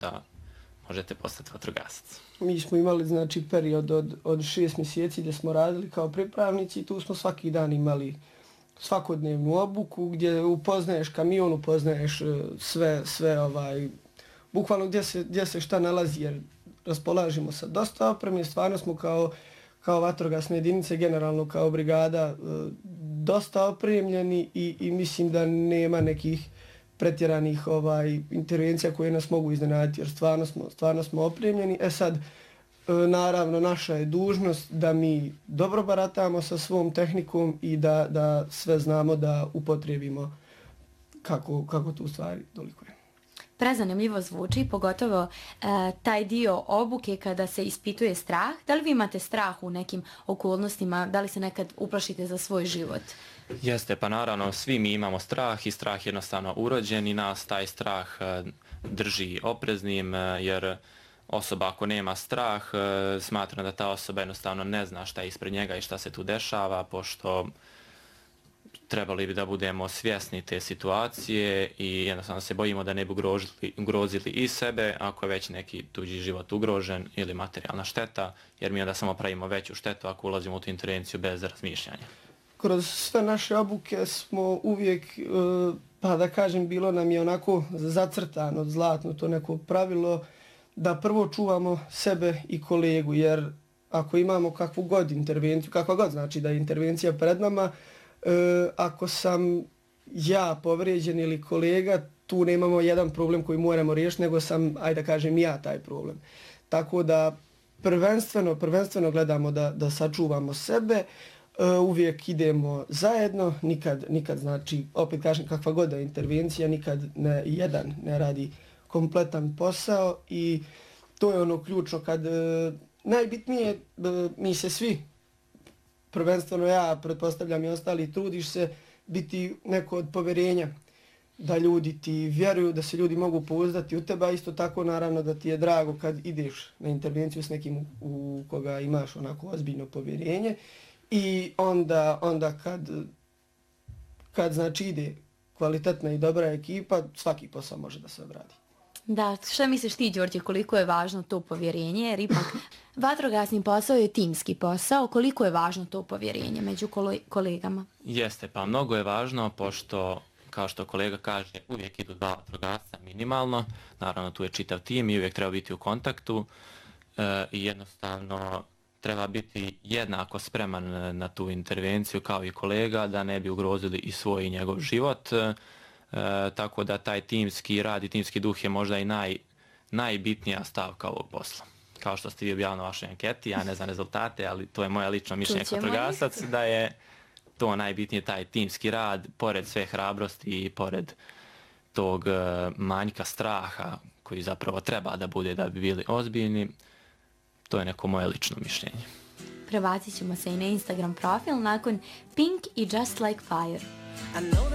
da možete postati vatrogasac? Mi smo imali znači period od 6 mjeseci gdje smo radili kao pripravnici i tu smo svaki dan imali svakodnevnu obuku gdje upoznaješ kamion, upoznaješ sve bukvalno gdje se šta nalazi jer raspolažimo sa dosta opreme, stvarno smo kao vatrogasne jedinice, generalno kao brigada dosta opremljeni i mislim da nema nekih pretjeranih intervencija koje nas mogu iznenaditi jer stvarno smo opremljeni. Sad, naravno, naša je dužnost da mi dobro baratamo sa svom tehnikom i da sve znamo da upotrijebimo kako tu stvari dolikuje. Prezanimljivo zvuči, pogotovo taj dio obuke kada se ispituje strah. Da li vi imate strah u nekim okolnostima? Da li se nekad uplašite za svoj život? Jeste, pa naravno, svi mi imamo strah i strah je jednostavno urođen i nas taj strah drži opreznim jer osoba ako nema strah smatra da ta osoba jednostavno ne zna šta je ispred njega i šta se tu dešava, pošto trebali bi da budemo svjesni te situacije i jednostavno se bojimo da ne bi ugrozili i sebe ako je već neki tuđi život ugrožen ili materijalna šteta, jer mi onda samo pravimo veću štetu ako ulazimo u tu intervenciju bez razmišljanja. Kroz sve naše obuke smo uvijek, pa da kažem, bilo nam je onako zacrtano, zlatno to neko pravilo da prvo čuvamo sebe i kolegu, jer ako imamo kakvu god intervenciju, kakva god znači da je intervencija pred nama, ako sam ja povrijeđen ili kolega, tu nemamo jedan problem koji moramo riješiti, nego sam, ajde da kažem, ja taj problem. Tako da prvenstveno gledamo da sačuvamo sebe, uvijek idemo zajedno, nikad znači, opet kažem kakva god da je intervencija, nikad jedan ne radi kompletan posao i to je ono ključno kad najbitnije mi se svi, prvenstveno ja, pretpostavljam i ostali, trudiš se biti neko od povjerenja, da ljudi ti vjeruju, da se ljudi mogu pouzdati u teba, isto tako naravno da ti je drago kad ideš na intervenciju s nekim u koga imaš onako ozbiljno povjerenje i onda kad znači ide kvalitetna i dobra ekipa, svaki posao može da se odradi. Da, šta misliš ti, Đorđe, koliko je važno to povjerenje, jer ipak vatrogasni posao je timski posao, koliko je važno to povjerenje među kolegama? Jeste, pa mnogo je važno, pošto, kao što kolega kaže, uvijek idu 2 vatrogasca minimalno, naravno tu je čitav tim i uvijek treba biti u kontaktu i jednostavno treba biti jednako spreman na tu intervenciju kao i kolega, da ne bi ugrozili i svoj i njegov život. Tako da taj timski rad i timski duh je možda i najbitnija stavka ovog posla. Kao što ste vi objavili na vašoj anketi, ja ne znam rezultate, ali to je moje lično mišljenje kao vatrogasac, da je to najbitnije, taj timski rad, pored sve hrabrosti i pored tog manjka straha koji zapravo treba da bude da bi bili ozbiljni, to je neko moje lično mišljenje. Prebacit ćemo se i na Instagram profil nakon Pink i Just Like Fire.